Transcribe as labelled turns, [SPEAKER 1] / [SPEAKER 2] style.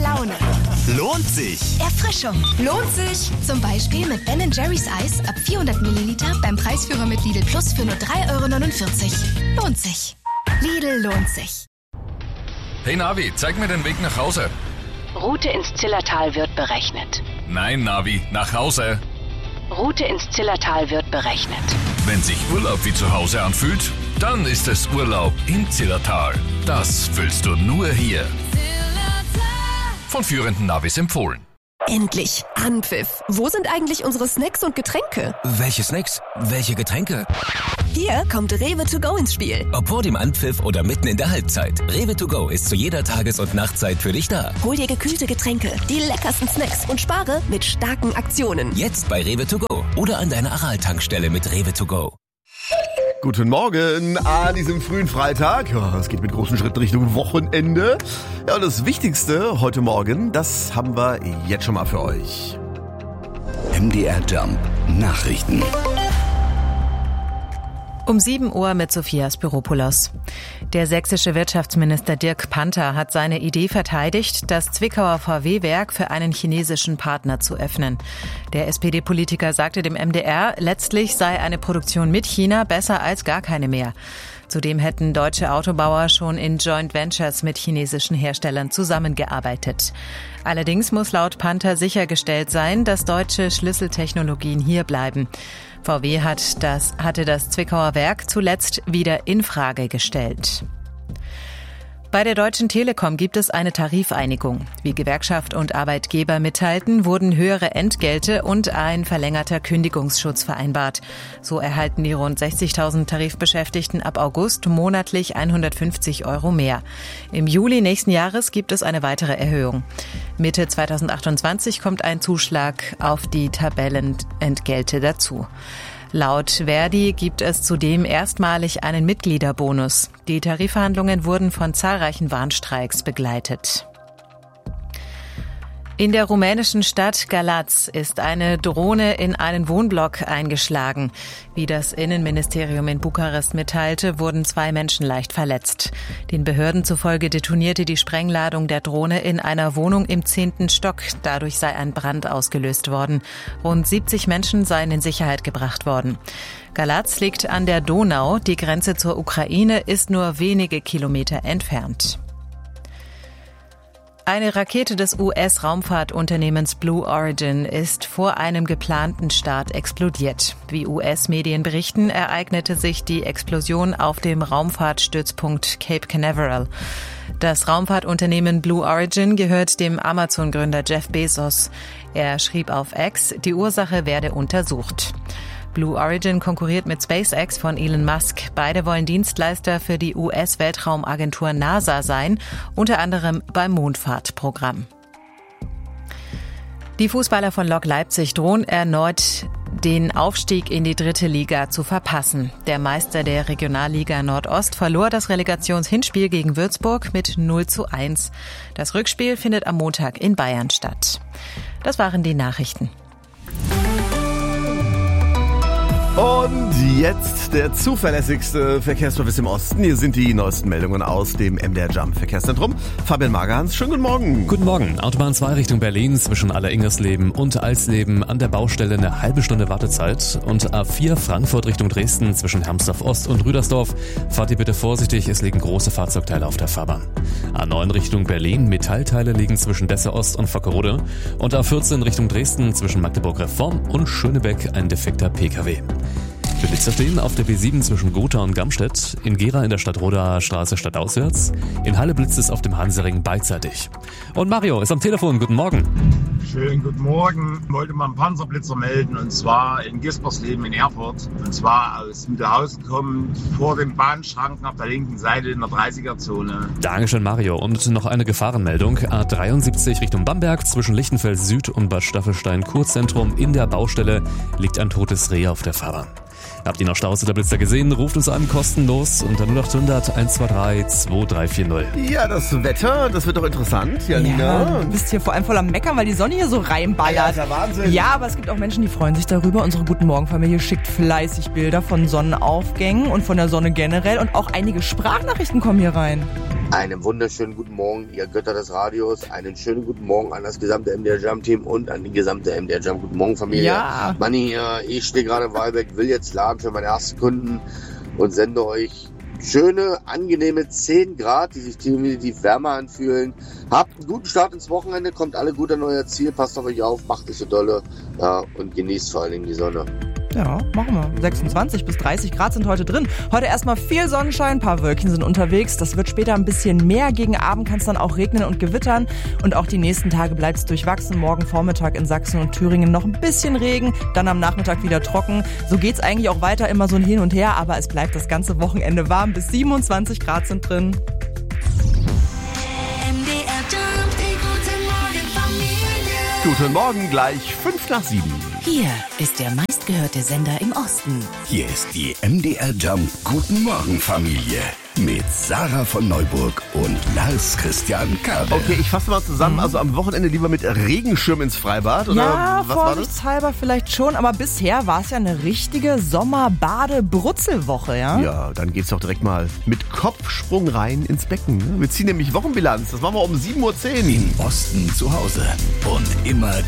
[SPEAKER 1] Laune.
[SPEAKER 2] Lohnt sich.
[SPEAKER 1] Erfrischung. Lohnt sich. Zum Beispiel mit Ben & Jerry's Eis ab 400 Milliliter beim Preisführer mit Lidl Plus für nur 3,49 €. Lohnt sich. Lidl lohnt sich.
[SPEAKER 3] Hey Navi, zeig mir den Weg nach Hause.
[SPEAKER 4] Route ins Zillertal wird berechnet.
[SPEAKER 3] Nein, Navi, nach Hause.
[SPEAKER 4] Route ins Zillertal wird berechnet.
[SPEAKER 3] Wenn sich Urlaub wie zu Hause anfühlt, dann ist es Urlaub im Zillertal. Das fühlst du nur hier. Von führenden Navis empfohlen.
[SPEAKER 5] Endlich Anpfiff. Wo sind eigentlich unsere Snacks und Getränke?
[SPEAKER 6] Welche Snacks? Welche Getränke?
[SPEAKER 5] Hier kommt Rewe to go ins Spiel.
[SPEAKER 6] Ob vor dem Anpfiff oder mitten in der Halbzeit. Rewe to go ist zu jeder Tages- und Nachtzeit für dich da.
[SPEAKER 5] Hol dir gekühlte Getränke, die leckersten Snacks und spare mit starken Aktionen.
[SPEAKER 6] Jetzt bei Rewe to go oder an deiner Aral-Tankstelle mit Rewe to go.
[SPEAKER 7] Guten Morgen an diesem frühen Freitag. Ja, es geht mit großen Schritten Richtung Wochenende. Ja, und das Wichtigste heute Morgen, das haben wir jetzt schon mal für euch.
[SPEAKER 2] MDR Jump Nachrichten.
[SPEAKER 8] Um 7 Uhr mit Sophia Spiropoulos. Der sächsische Wirtschaftsminister Dirk Panther hat seine Idee verteidigt, das Zwickauer VW-Werk für einen chinesischen Partner zu öffnen. Der SPD-Politiker sagte dem MDR, letztlich sei eine Produktion mit China besser als gar keine mehr. Zudem hätten deutsche Autobauer schon in Joint Ventures mit chinesischen Herstellern zusammengearbeitet. Allerdings muss laut Panther sichergestellt sein, dass deutsche Schlüsseltechnologien hier bleiben. VW hatte das Zwickauer Werk zuletzt wieder in Frage gestellt. Bei der Deutschen Telekom gibt es eine Tarifeinigung. Wie Gewerkschaft und Arbeitgeber mitteilten, wurden höhere Entgelte und ein verlängerter Kündigungsschutz vereinbart. So erhalten die rund 60.000 Tarifbeschäftigten ab August monatlich 150 € mehr. Im Juli nächsten Jahres gibt es eine weitere Erhöhung. Mitte 2028 kommt ein Zuschlag auf die Tabellenentgelte dazu. Laut Verdi gibt es zudem erstmalig einen Mitgliederbonus. Die Tarifverhandlungen wurden von zahlreichen Warnstreiks begleitet. In der rumänischen Stadt Galați ist eine Drohne in einen Wohnblock eingeschlagen. Wie das Innenministerium in Bukarest mitteilte, wurden 2 Menschen leicht verletzt. Den Behörden zufolge detonierte die Sprengladung der Drohne in einer Wohnung im 10. Stock. Dadurch sei ein Brand ausgelöst worden. Rund 70 Menschen seien in Sicherheit gebracht worden. Galați liegt an der Donau. Die Grenze zur Ukraine ist nur wenige Kilometer entfernt. Eine Rakete des US-Raumfahrtunternehmens Blue Origin ist vor einem geplanten Start explodiert. Wie US-Medien berichten, ereignete sich die Explosion auf dem Raumfahrtstützpunkt Cape Canaveral. Das Raumfahrtunternehmen Blue Origin gehört dem Amazon-Gründer Jeff Bezos. Er schrieb auf X, die Ursache werde untersucht. Blue Origin konkurriert mit SpaceX von Elon Musk. Beide wollen Dienstleister für die US-Weltraumagentur NASA sein, unter anderem beim Mondfahrtprogramm. Die Fußballer von Lok Leipzig drohen erneut, den Aufstieg in die 3. Liga zu verpassen. Der Meister der Regionalliga Nordost verlor das Relegationshinspiel gegen Würzburg mit 0:1. Das Rückspiel findet am Montag in Bayern statt. Das waren die Nachrichten.
[SPEAKER 7] Und jetzt der zuverlässigste Verkehrsservice im Osten. Hier sind die neuesten Meldungen aus dem MDR Jump Verkehrszentrum. Fabian Magerhans, schönen guten Morgen.
[SPEAKER 9] Guten Morgen. Autobahn 2 Richtung Berlin zwischen Aller-Ingersleben und Alsleben an der Baustelle eine halbe Stunde Wartezeit. Und A4 Frankfurt Richtung Dresden zwischen Hermsdorf Ost und Rüdersdorf. Fahrt ihr bitte vorsichtig, es liegen große Fahrzeugteile auf der Fahrbahn. A9 Richtung Berlin, Metallteile liegen zwischen Dessau Ost und Vockerode. Und A14 Richtung Dresden zwischen Magdeburg-Reform und Schönebeck ein defekter PKW. Blitzer stehen auf der B7 zwischen Gotha und Gamstedt, in Gera in der Stadtroder Straße stadtauswärts, in Halle blitzt es auf dem Hansering beidseitig. Und Mario ist am Telefon, guten Morgen.
[SPEAKER 10] Schönen guten Morgen. Ich wollte mal einen Panzerblitzer melden und zwar in Gispersleben in Erfurt. Und zwar aus Mühlhausen kommend vor dem Bahnschranken auf der linken Seite in der 30er-Zone.
[SPEAKER 9] Dankeschön Mario. Und noch eine Gefahrenmeldung. A73 Richtung Bamberg zwischen Lichtenfels Süd und Bad Staffelstein Kurzentrum in der Baustelle liegt ein totes Reh auf der Fahrbahn. Habt ihr noch Staus oder Blitzer gesehen? Ruft uns an, kostenlos unter 0800 123 2340.
[SPEAKER 7] Ja, das Wetter, das wird doch interessant, Janina.
[SPEAKER 11] Ja, du bist hier vor allem voll am Meckern, weil die Sonne hier so reinballert.
[SPEAKER 7] Ja, ist ja Wahnsinn.
[SPEAKER 11] Ja, aber es gibt auch Menschen, die freuen sich darüber. Unsere Guten Morgen-Familie schickt fleißig Bilder von Sonnenaufgängen und von der Sonne generell. Und auch einige Sprachnachrichten kommen hier rein.
[SPEAKER 12] Einen wunderschönen guten Morgen, ihr Götter des Radios. Einen schönen guten Morgen an das gesamte MDR Jump Team und an die gesamte MDR Jump Guten Morgen Familie.
[SPEAKER 11] Ja.
[SPEAKER 12] Manni hier, ich stehe gerade in Walbeck, will jetzt laden für meine ersten Kunden und sende euch schöne, angenehme 10 Grad, die sich definitiv wärmer anfühlen. Habt einen guten Start ins Wochenende, kommt alle gut an euer Ziel, passt auf euch auf, macht nicht so dolle und genießt vor allen Dingen die Sonne.
[SPEAKER 11] Ja, machen wir. 26 bis 30 Grad sind heute drin. Heute erstmal viel Sonnenschein, ein paar Wölkchen sind unterwegs. Das wird später ein bisschen mehr. Gegen Abend kann es dann auch regnen und gewittern. Und auch die nächsten Tage bleibt es durchwachsen. Morgen Vormittag in Sachsen und Thüringen noch ein bisschen Regen, dann am Nachmittag wieder trocken. So geht's eigentlich auch weiter, immer so ein Hin und Her. Aber es bleibt das ganze Wochenende warm. Bis 27 Grad sind drin.
[SPEAKER 7] Guten Morgen, gleich 5:07.
[SPEAKER 13] Hier ist der meistgehörte Sender im Osten.
[SPEAKER 2] Hier ist die MDR Jump Guten Morgen Familie mit Sarah von Neuburg und Lars Christian Kabel.
[SPEAKER 7] Okay, ich fasse mal zusammen. Also am Wochenende lieber mit Regenschirm ins Freibad? Oder
[SPEAKER 11] ja,
[SPEAKER 7] was war das?
[SPEAKER 11] vorsichtshalber vielleicht schon. Aber bisher war es ja eine richtige Sommer-Bade-Brutzelwoche, ja?
[SPEAKER 7] Ja, dann geht's doch direkt mal mit Kopfsprung rein ins Becken. Wir ziehen nämlich Wochenbilanz. Das machen wir um 7:10 Uhr.
[SPEAKER 2] Im Osten zu Hause und immer